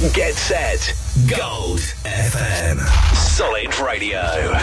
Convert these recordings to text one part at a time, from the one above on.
Get set. Gold FM. Solid Radio.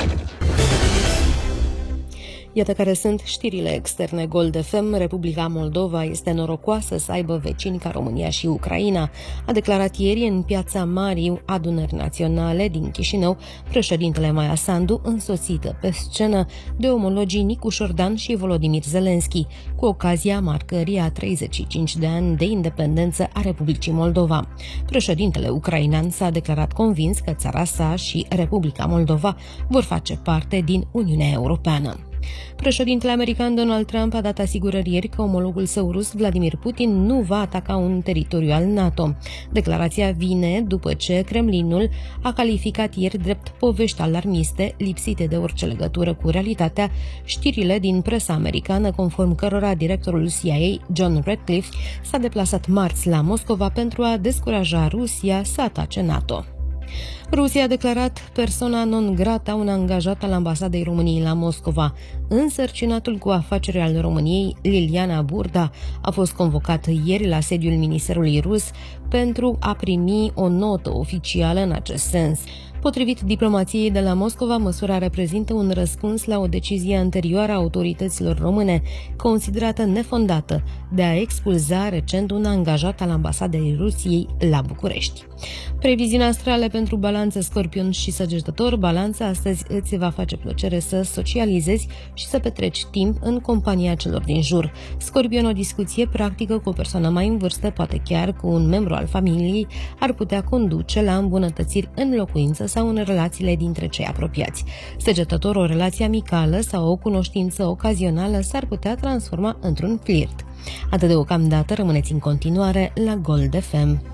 Iată care sunt știrile externe Gold FM. Republica Moldova este norocoasă să aibă vecini ca România și Ucraina, a declarat ieri în Piața Marii Adunări Naționale din Chișinău președintele Maia Sandu, însoțită pe scenă de omologii Nicu Șordan și Volodimir Zelenski, cu ocazia marcării a 35 de ani de independență a Republicii Moldova. Președintele ucrainean s-a declarat convins că țara sa și Republica Moldova vor face parte din Uniunea Europeană. Președintele american Donald Trump a dat asigurări ieri că omologul său rus, Vladimir Putin, nu va ataca un teritoriu al NATO. Declarația vine după ce Kremlinul a calificat ieri drept povești alarmiste, lipsite de orice legătură cu realitatea, știrile din presa americană, conform cărora directorul CIA, John Ratcliffe, s-a deplasat marți la Moscova pentru a descuraja Rusia să atace NATO. Rusia a declarat persona non grata un angajat al ambasadei României la Moscova. Însărcinatul cu afaceri al României, Liliana Burda, a fost convocat ieri la sediul Ministerului Rus pentru a primi o notă oficială în acest sens. Potrivit diplomației de la Moscova, măsura reprezintă un răspuns la o decizie anterioară a autorităților române, considerată nefondată, de a expulza recent un angajat al ambasadei Rusiei la București. Previziunea astrale pentru Balanță, Scorpion și Săgetător. Balanța, astăzi îți va face plăcere să socializezi și să petreci timp în compania celor din jur. Scorpion, o discuție practică cu o persoană mai în vârstă, poate chiar cu un membru al familiei, ar putea conduce la îmbunătățiri în locuință sau în relațiile dintre cei apropiați. Săgetător, o relație amicală sau o cunoștință ocazională s-ar putea transforma într-un flirt. Atât deocamdată, rămâneți în continuare la Gold FM.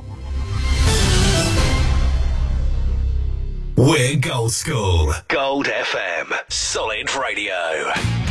We're Gold School. Gold FM. Solid Radio.